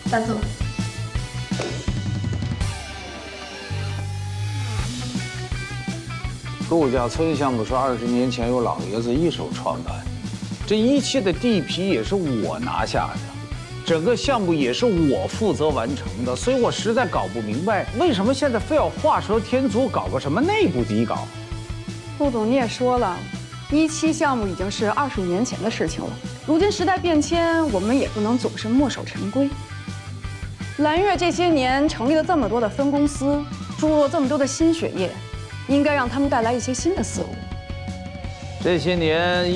大总。 陆家村项目是20年前由老爷子一手创办，这一切的地皮也是我拿下的，整个项目也是我负责完成的，所以我实在搞不明白，为什么现在非要画蛇添足，搞个什么内部底稿？ 陆总，你也说了，17项目已经是25年前的事情了。如今时代变迁，我们也不能总是墨守成规。蓝月这些年成立了这么多的分公司，注入了这么多的新血液，应该让他们带来一些新的思路。 这些年